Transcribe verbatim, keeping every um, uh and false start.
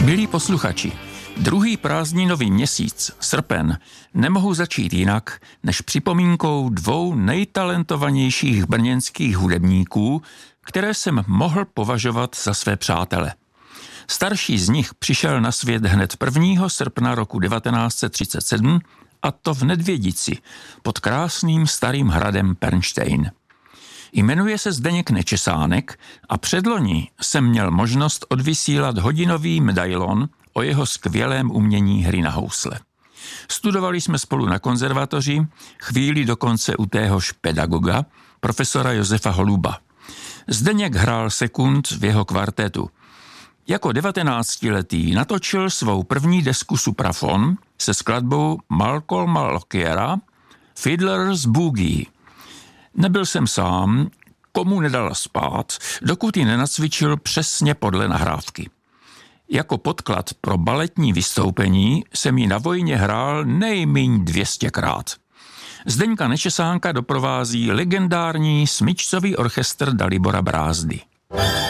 Milí posluchači, druhý prázdninový měsíc, srpen, nemohu začít jinak, než připomínkou dvou nejtalentovanějších brněnských hudebníků, které jsem mohl považovat za své přátele. Starší z nich přišel na svět hned prvního srpna roku devatenáct set třicet sedm, a to v Nedvědici, pod krásným starým hradem Pernštejn. Jmenuje se Zdeněk Nečesánek a předloni jsem měl možnost odvysílat hodinový medailon o jeho skvělém umění hry na housle. Studovali jsme spolu na konzervatoři, chvíli dokonce u téhož pedagoga, profesora Josefa Holuba. Zdeněk hrál sekund v jeho kvartetu. Jako devatenáctiletý natočil svou první desku Supraphon se skladbou Malcolma Lockyera Fiddler's Boogie. Nebyl jsem sám, komu nedala spát, dokud ji nenacvičil přesně podle nahrávky. Jako podklad pro baletní vystoupení jsem ji na vojně hrál nejmíň dvěstěkrát. Zdeňka Nečesánka doprovází legendární smyčcový orchestr Dalibora Brázdy.